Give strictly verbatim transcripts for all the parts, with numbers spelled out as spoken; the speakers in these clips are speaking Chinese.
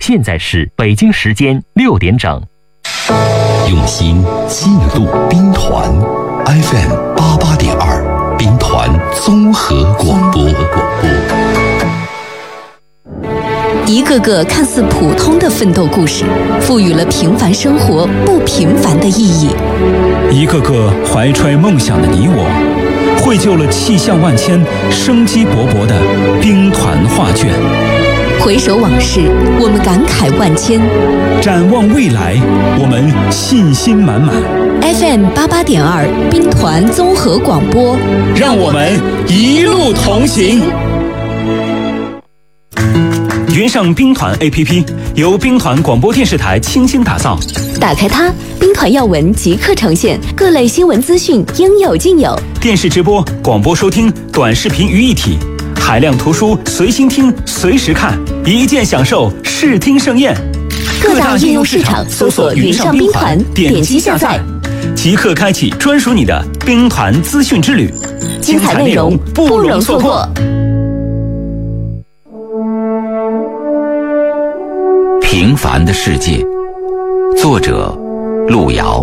现在是北京时间六点整。 用心记录兵团 F M 八八点二，兵团综合广播。 一个个看似普通的奋斗故事，赋予了平凡生活不平凡的意义。 一个个怀揣梦想的你我，绘就了气象万千、生机勃勃的兵团画卷。 回首往事，我们感慨万千； 展望未来，我们信心满满。 F M 八八点二，兵团综合广播， 让我们一路同行。云上兵团 A P P 由兵团广播电视台倾心打造， 打开它，兵团要闻即刻呈现，各类新闻资讯应有尽有。 电视直播、广播收听、短视频于一体，海量图书随心听、随时看，一键享受视听盛宴。 各大应用市场搜索云上兵团，点击下载， 即刻开启专属你的兵团资讯之旅， 精彩内容不容错过。 平凡的世界，作者路遥。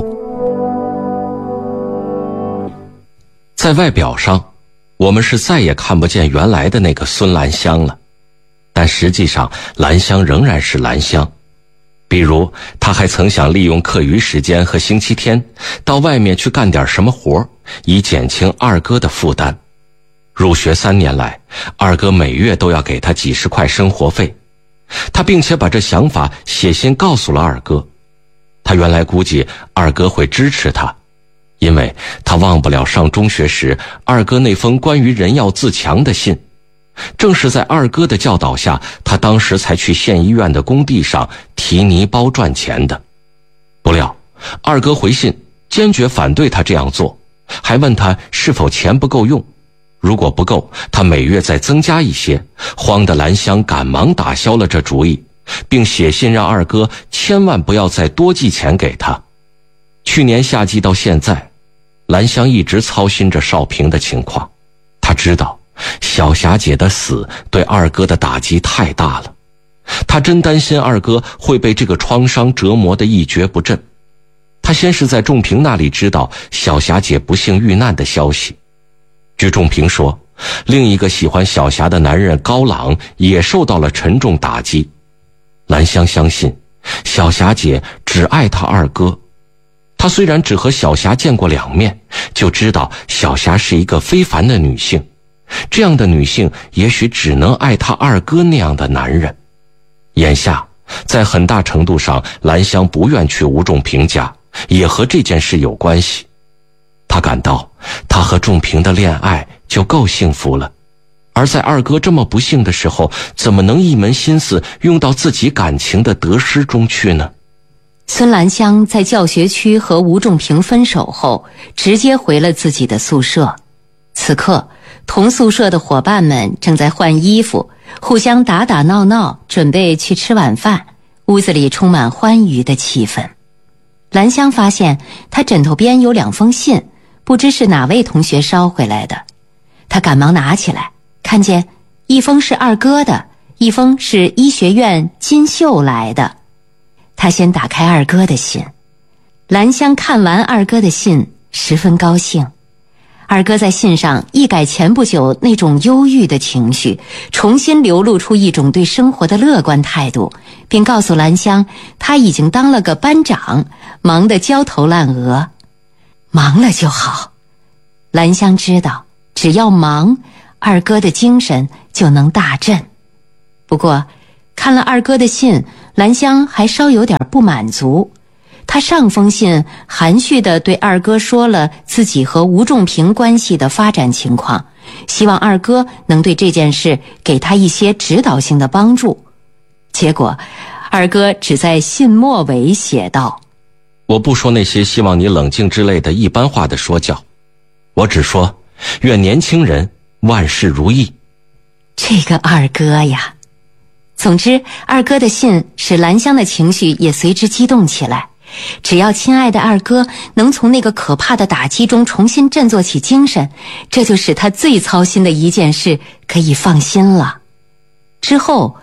在外表上，我们是再也看不见原来的那个孙兰香了，但实际上兰香仍然是兰香。比如她还曾想利用课余时间和星期天到外面去干点什么活，以减轻二哥的负担。入学三年来，二哥每月都要给她几十块生活费，他并且把这想法写信告诉了二哥。他原来估计二哥会支持他，因为他忘不了上中学时二哥那封关于人要自强的信。正是在二哥的教导下，他当时才去县医院的工地上提泥包赚钱的。不料二哥回信坚决反对他这样做，还问他是否钱不够用，如果不够，他每月再增加一些。慌得兰香赶忙打消了这主意，并写信让二哥千万不要再多寄钱给他。去年夏季到现在，兰香一直操心着少平的情况。她知道小霞姐的死对二哥的打击太大了，她真担心二哥会被这个创伤折磨得一蹶不振。她先是在仲平那里知道小霞姐不幸遇难的消息。据仲平说，另一个喜欢小霞的男人高朗也受到了沉重打击。兰香相信小霞姐只爱她二哥，她虽然只和小霞见过两面，就知道小霞是一个非凡的女性，这样的女性也许只能爱她二哥那样的男人。眼下在很大程度上，兰香不愿去吴仲平家，也和这件事有关系。他感到他和仲平的恋爱就够幸福了，而在二哥这么不幸的时候，怎么能一门心思用到自己感情的得失中去呢？ 孙兰香在教学区和吴仲平分手后，直接回了自己的宿舍。此刻同宿舍的伙伴们正在换衣服，互相打打闹闹，准备去吃晚饭，屋子里充满欢愉的气氛。兰香发现她枕头边有两封信，不知是哪位同学捎回来的。她赶忙拿起来，看见一封是二哥的，一封是医学院金秀来的。她先打开二哥的信，兰香看完二哥的信，十分高兴。二哥在信上一改前不久那种忧郁的情绪，重新流露出一种对生活的乐观态度，并告诉兰香他已经当了个班长，忙得焦头烂额。忙了就好。兰香知道只要忙，二哥的精神就能大振。不过看了二哥的信，兰香还稍有点不满足。他上封信含蓄地对二哥说了自己和吴仲平关系的发展情况，希望二哥能对这件事给他一些指导性的帮助。结果二哥只在信末尾写道： 我不说那些希望你冷静之类的一般化的说教，我只说愿年轻人万事如意。 这个二哥呀。总之，二哥的信使兰香的情绪也随之激动起来。只要亲爱的二哥能从那个可怕的打击中重新振作起精神，这就使他最操心的一件事可以放心了。之后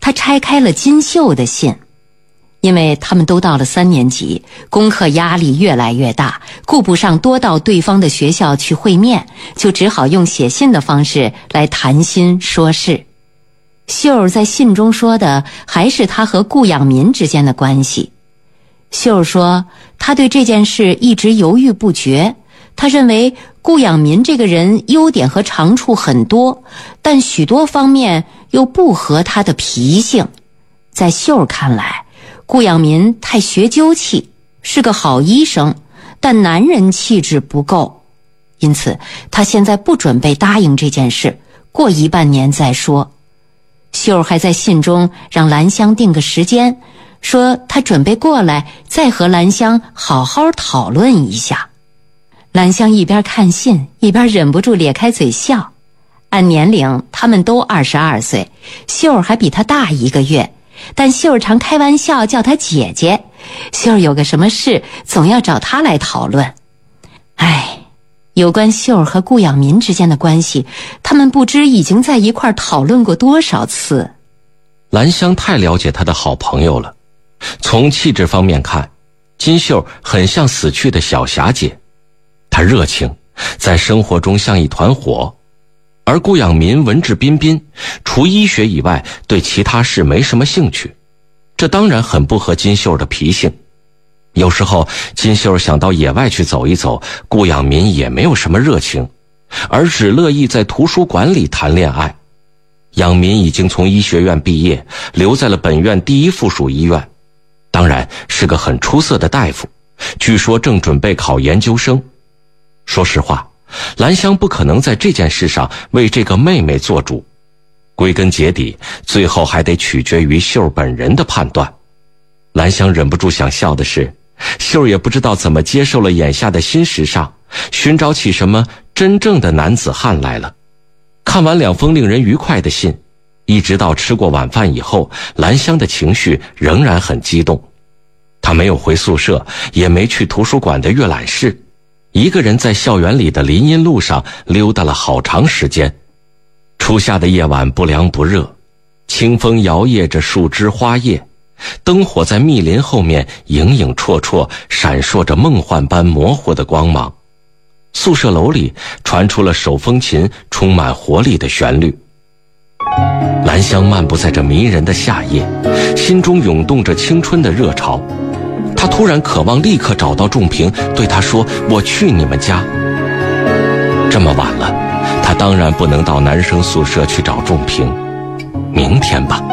他拆开了金秀的信。因为他们都到了三年级，功课压力越来越大，顾不上多到对方的学校去会面，就只好用写信的方式来谈心说事。秀儿在信中说的还是他和顾养民之间的关系。秀儿说，他对这件事一直犹豫不决，他认为顾养民这个人优点和长处很多，但许多方面又不合他的脾性。在秀儿看来，顾养民太学究气，是个好医生，但男人气质不够，因此他现在不准备答应这件事，过一半年再说。秀儿还在信中让兰香定个时间，说他准备过来再和兰香好好讨论一下。兰香一边看信一边忍不住咧开嘴笑。按年龄他们都二十二岁，秀儿还比他大一个月，但秀儿常开玩笑叫她姐姐。秀儿有个什么事总要找她来讨论。唉，有关秀儿和顾养民之间的关系，他们不知已经在一块儿讨论过多少次。 兰香太了解她的好朋友了，从气质方面看，金秀很像死去的小霞姐，她热情，在生活中像一团火。而顾养民文质彬彬，除医学以外对其他事没什么兴趣，这当然很不合金秀的脾性。有时候金秀想到野外去走一走，顾养民也没有什么热情，而只乐意在图书馆里谈恋爱。养民已经从医学院毕业，留在了本院第一附属医院，当然是个很出色的大夫，据说正准备考研究生。说实话，兰香不可能在这件事上为这个妹妹做主，归根结底最后还得取决于秀本人的判断。兰香忍不住想笑的是，秀也不知道怎么接受了眼下的新时尚，寻找起什么真正的男子汉来了。看完两封令人愉快的信，一直到吃过晚饭以后，兰香的情绪仍然很激动。她没有回宿舍，也没去图书馆的阅览室，一个人在校园里的林荫路上溜达了好长时间。初夏的夜晚不凉不热，清风摇曳着树枝花叶，灯火在密林后面影影绰绰，闪烁着梦幻般模糊的光芒。宿舍楼里传出了手风琴充满活力的旋律。兰香漫步在这迷人的夏夜，心中涌动着青春的热潮。他突然渴望立刻找到仲平，对他说，我去你们家。这么晚了，他当然不能到男生宿舍去找仲平，明天吧。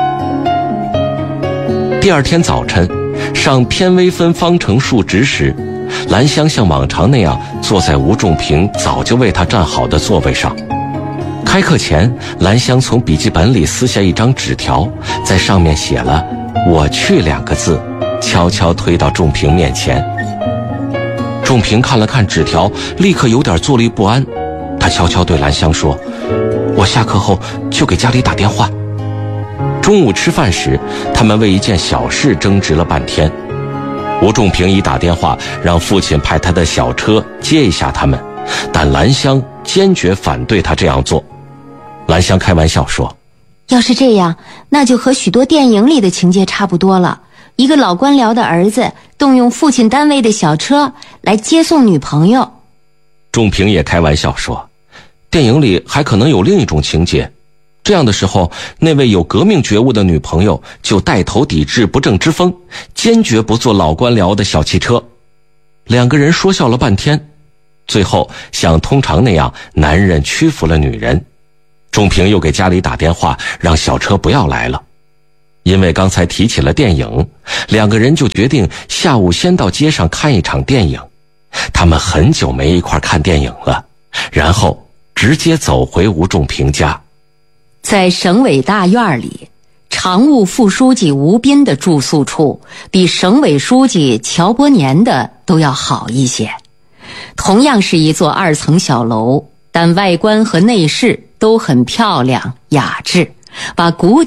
第二天早晨上偏微分方程数值时，兰香像往常那样坐在吴仲平早就为他站好的座位上。开课前，兰香从笔记本里撕下一张纸条，在上面写了我去两个字，悄悄推到仲平面前。仲平看了看纸条，立刻有点坐立不安。他悄悄对兰香说，我下课后就给家里打电话。中午吃饭时，他们为一件小事争执了半天。吴仲平已打电话让父亲派他的小车接一下他们，但兰香坚决反对他这样做。兰香开玩笑说， 要是这样，那就和许多电影里的情节差不多了。一个老官僚的儿子动用父亲单位的小车来接送女朋友。 仲平也开玩笑说，电影里还可能有另一种情节，这样的时候，那位有革命觉悟的女朋友就带头抵制不正之风，坚决不坐老官僚的小汽车。两个人说笑了半天，最后像通常那样，男人屈服了女人。仲平又给家里打电话，让小车不要来了。因为刚才提起了电影，两个人就决定下午先到街上看一场电影。他们很久没一块看电影了，然后直接走回吴仲平家。 在省委大院里，常务副书记吴斌的住宿处比省委书记乔伯年的都要好一些。同样是一座二层小楼，但外观和内饰都很漂亮雅致，把古典